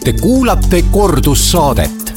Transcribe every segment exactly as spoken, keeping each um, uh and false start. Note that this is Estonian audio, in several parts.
Te kuulate kordussaadet.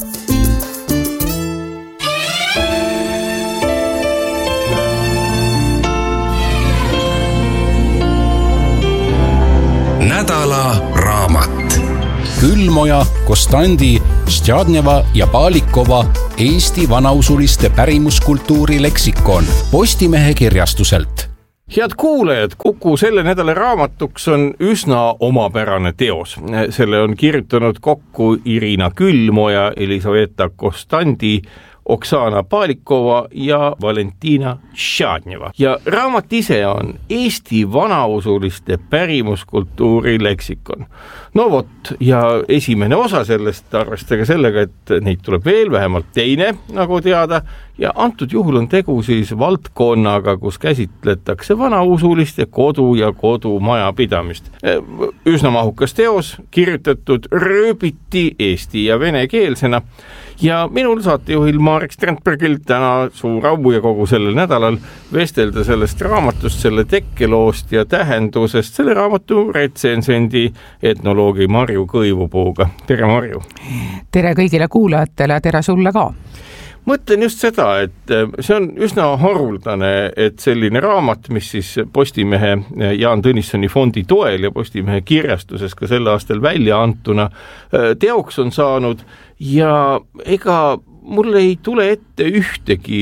Nädala raamat. Külmoja, Kostandi, Stjadneva ja Palikova Eesti vanausuliste pärimuskultuuri leksikon Postimehe kirjastuselt. Head kuulajad, Kuku selle nädala raamatuks on üsna omapärane teos. Selle on kirjutanud kokku Irina Külmoja, Elisaveta Kostandi, Oksana Palikova ja Valentina Stjadneva. Ja raamat ise on Eesti vanausuliste pärimuskultuuri leksikon. No vot, ja esimene osa sellest, arvestage sellega, et neid tuleb veel vähemalt teine, nagu teada, ja antud juhul on tegu siis valdkonnaga, kus käsitletakse vanausuliste kodu ja kodumaja pidamist. Üsna mahukas teos, kirjutatud rööbiti eesti ja vene keelsena, ja minul saatejuhil Marek Strandbergil täna suur au ja kogu sellel nädalal vestelda sellest raamatust, selle tekkeloost ja tähendusest selle raamatu retsensendi etnoloogi Marju Kõivupuuga. Tere Marju! Tere kõigile kuulajatele, tere sulle ka! Mõtlen just seda, et see on üsna haruldane, et selline raamat, mis siis Postimehe Jaan Tõnissoni fondi toel ja Postimehe kirjastuses ka sel aastal välja antuna teoks on saanud, ja ega mulle ei tule ette ühtegi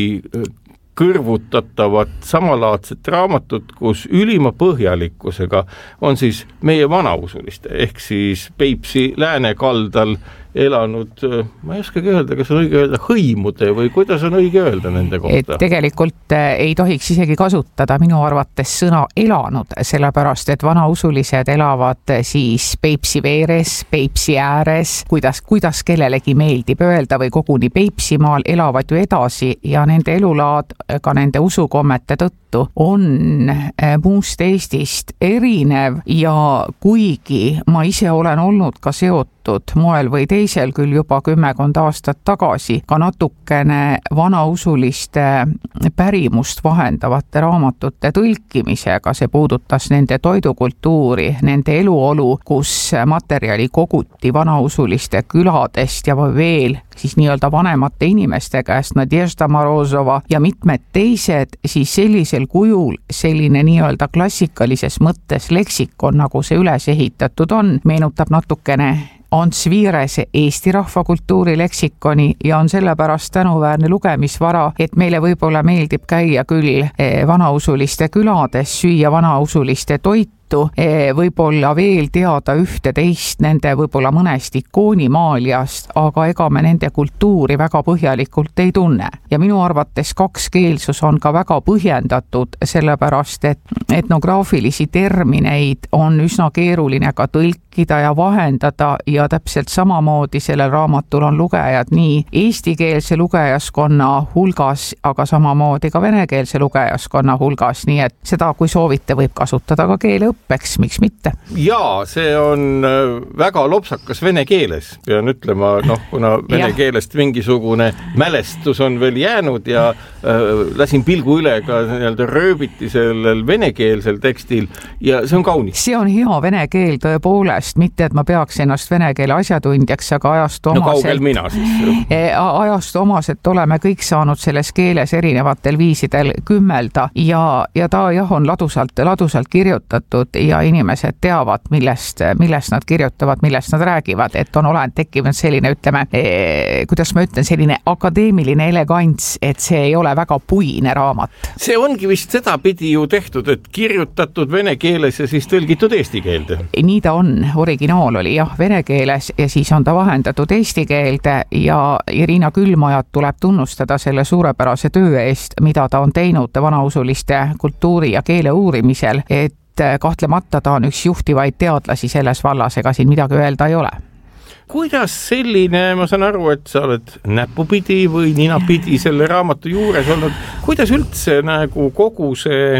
kõrvutatavat samalaadset raamatut, kus ülima põhjalikkusega on siis meie vanausuliste, ehk siis Peipsi läänekaldal elanud, ma ei oskagi öelda, kas on õige öelda hõimude või kuidas on õige öelda nende kohta? Et tegelikult ei tohiks isegi kasutada minu arvates sõna elanud, sellepärast et vanausulised elavad siis Peipsi veeres, Peipsi ääres, kuidas, kuidas kellelegi meeldib öelda või koguni Peipsimaal elavad ju edasi ja nende elulaad ka nende usukommete tõttu on muust Eestist erinev ja kuigi ma ise olen olnud ka seotud moel või teisel küll juba kümmekond aastat tagasi ka natukene vanausuliste pärimust vahendavate raamatute tõlkimisega, see puudutas nende toidukultuuri, nende eluolu, kus materjali koguti vanausuliste küladest ja veel siis nii-öelda vanemate inimeste käest, Nadježda Morozova ja mitmed teised, siis sellisel kujul selline nii-öelda klassikalises mõttes leksikon, nagu see üles ehitatud on, meenutab natukene Ants Viirese Eesti rahvakultuuri leksikoni ja on sellepärast tänuväärne lugemisvara, et meile võib-olla meeldib käia küll vanausuliste külades, süüa vanausuliste toitu, võib-olla veel teada ühte teist nende võib-olla mõnest ikoonimaaljast, aga ega me nende kultuuri väga põhjalikult ei tunne. Ja minu arvates kakskeelsus on ka väga põhjendatud, sellepärast et etnograafilisi termineid on üsna keeruline ka tõlkida ja vahendada ja täpselt samamoodi sellel raamatul on lugejad nii eestikeelse lugejaskonna hulgas, aga samamoodi ka venekeelse lugejaskonna hulgas, nii et seda, kui soovite, võib kasutada ka keeleõppe. Peks, miks mitte? Jaa, see on väga lopsakas vene keeles, pean ütlema, noh, kuna vene ja. keelest mingisugune mälestus on veel jäänud ja äh, lasin pilgu üle ka nii-öelda rööbiti sellel venekeelsel tekstil ja see on kaunis. See on hea vene keel tõepoolest, mitte et ma peaks ennast vene keele asjatundjaks, aga ajastu omaselt, no kaugel mina siis. Ajastu omaselt oleme kõik saanud selles keeles erinevatel viisidel kümmelda ja, ja ta jah on ladusalt, ladusalt kirjutatud ja inimesed teavad, millest, millest nad kirjutavad, millest nad räägivad, et on olenud tekkinud selline, ütleme, eh, kuidas ma ütlen, selline akadeemiline elegants, et see ei ole väga puine raamat. See ongi vist seda pidi ju tehtud, et kirjutatud vene keeles ja siis tõlgitud eesti keelde. Nii ta on, originaal oli jah vene keeles ja siis on ta vahendatud eesti keelde ja Irina Külmojat tuleb tunnustada selle suurepärase töö eest, mida ta on teinud vanausuliste kultuuri ja keele uurimisel, et kahtlemata ta on üks juhtivaid teadlasi selles vallas, ega siin midagi öelda ei ole. Kuidas selline, ma saan aru, et sa oled näpupidi või ninapidi selle raamatu juures olnud, kuidas üldse nagu kogu see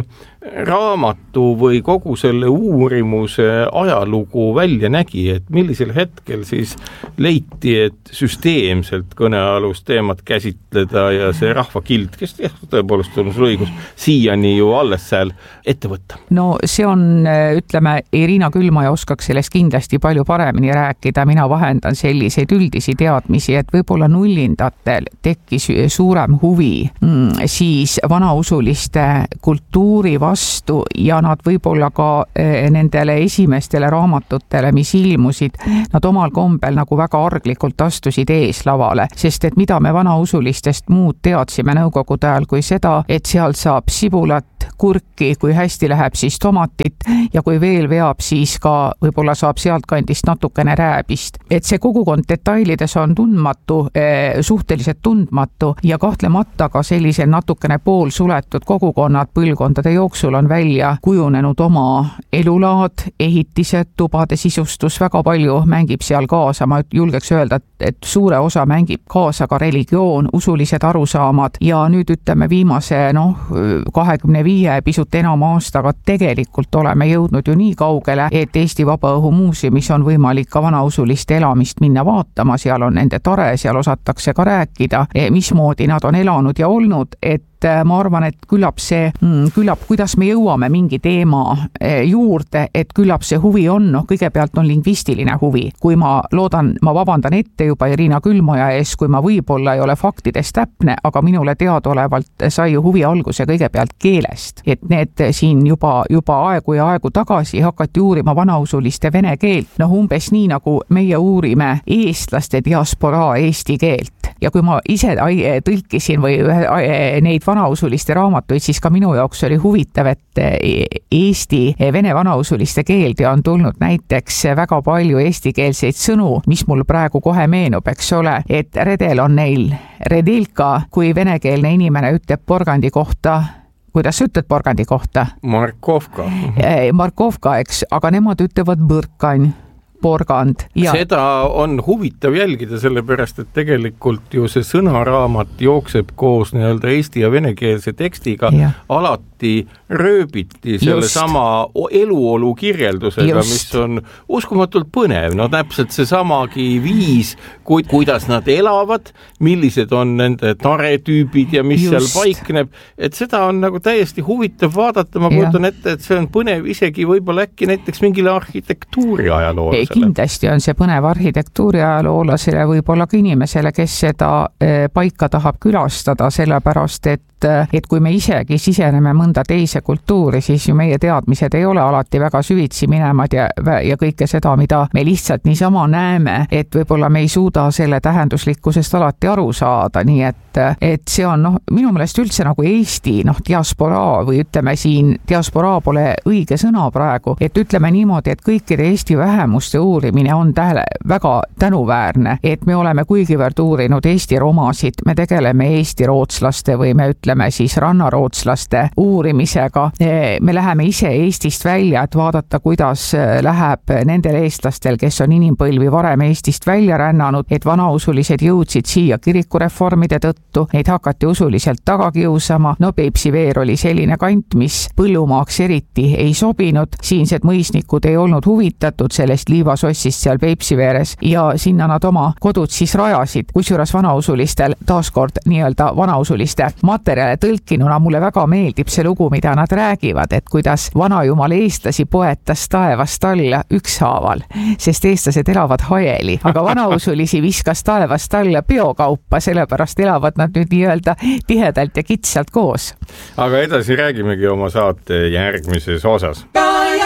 raamatu või kogu selle uurimuse ajalugu välja nägi, et millisel hetkel siis leiti, et süsteemselt kõnealust teemat käsitleda ja see rahvakild, kes tõepoolest on sul õigus, siiani ju alles seal ette võtta? No see on, ütleme, Irina Külmoja oskaks sellest kindlasti palju paremini rääkida, mina vahendan selliseid üldisi teadmisi, et võib-olla nullindatel tekkis suurem huvi mm, siis vanausuliste kultuuri vastu ja nad võib-olla ka eh, nendele esimestele raamatutele, mis ilmusid, nad omal kombel nagu väga arglikult astusid eeslavale, sest et mida me vanausulistest muud teadsime nõukogude ajal kui seda, et seal saab sibulat, kurki, kui hästi läheb, siis tomatit ja kui veel veab, siis ka võib-olla saab sealt kandist natukene rääbist. Et see kogukond detailides on tundmatu, suhteliselt tundmatu ja kahtlemata ka sellisel natukene poolsuletud kogukonnad põlvkondade jooksul on välja kujunenud oma elulaad, ehitised, tubade sisustus, väga palju mängib seal kaasa, ma julgeks öelda, et suure osa mängib kaasa ka religioon, usulised arusaamad ja nüüd ütleme viimase noh, kahekümne viie pisut enam aastaga tegelikult oleme jõudnud ju nii kaugele, et Eesti Vabaõhumuuseumis on võimalik ka vanausuliste elamist minna vaatama, seal on nende tare, seal osatakse ka rääkida, mismoodi nad on elanud ja olnud, et ma arvan, et küllap see, küllap kuidas me jõuame mingi teema juurde, et küllap see huvi on, noh kõigepealt on lingvistiline huvi, kui ma loodan, ma vabandan ette juba Irina Külmoja ees, kui ma võib-olla ei ole faktides täpne, aga minule teadaolevalt sai ju huvi alguse kõigepealt keelest, et need siin juba, juba aegu ja aegu tagasi hakati uurima vanausuliste vene keelt, noh umbes nii nagu meie uurime eestlaste diasporaa eesti keelt. Ja kui ma ise tõlkisin või neid vanausuliste raamatuid, siis ka minu jaoks oli huvitav, et Eesti vene vanausuliste keelde on tulnud näiteks väga palju eestikeelseid sõnu, mis mul praegu kohe meenub, eks ole, et redel on neil redelka, kui venekeelne inimene ütleb porgandi kohta, kuidas sa ütled porgandi kohta? Markovka. Markovka, eks, aga nemad ütlevad põrkan. Porgand. Ja. Seda on huvitav jälgida, sellepärast, et tegelikult ju see sõnaraamat jookseb koos nii-öelda eesti ja venekeelse tekstiga ja. Alati rööbiti selle Just. sama eluolu kirjeldusega, Just. mis on uskumatult põnev. No täpselt see samagi viis, kuidas nad elavad, millised on nende taretüübid ja mis Just. seal paikneb. Et seda on nagu täiesti huvitav vaadata. Ma kujutan ette, et see on põnev isegi võib-olla äkki näiteks mingile arhitektuuri ajaloolasele. Kindlasti on see põnev arhitektuuri ajaloolasele, võib-olla ka inimesele, kes seda paika tahab külastada, sellepärast, et et kui me isegi siseneme mõnda teise kultuuri, siis ju meie teadmised ei ole alati väga süvitsi minemad ja, ja kõike seda, mida me lihtsalt niisama näeme, et võib-olla me ei suuda selle tähenduslikkusest alati aru saada, nii et, et see on noh, minu meelest üldse nagu Eesti noh, diasporaa või ütleme siin, diasporaa pole õige sõna praegu, et ütleme niimoodi, et kõikide Eesti vähemuste uurimine on tähele, väga tänuväärne, et me oleme kuigivõrd uurinud Eesti romasid, me tegeleme Eesti rootslaste või me ütleme siis rannarootslaste uurimisega. Me läheme ise Eestist välja, et vaadata, kuidas läheb nendel eestlastel, kes on inimpõlvi varem Eestist välja rännanud, et vanausulised jõudsid siia kirikureformide tõttu, neid hakati usuliselt taga kiusama. No Peipsi veer oli selline kant, mis põllumaaks eriti ei sobinud. Siinsed mõisnikud ei olnud huvitatud sellest liivasossist seal Peipsi veeres ja sinna nad oma kodud siis rajasid. Kusjuures vanausulistel taaskord nii-öelda vanausuliste materjali tõlkinuna mulle väga meeldib see lugu, mida nad räägivad, et kuidas vanajumal eestlasi poetas taevast alla ükshaaval, sest eestlased elavad hajeli, aga vanausulisi viskas taevast alla biokaupa, sellepärast elavad nad nüüd nii-öelda tihedalt ja kitsalt koos. Aga edasi räägimegi oma saate järgmises osas.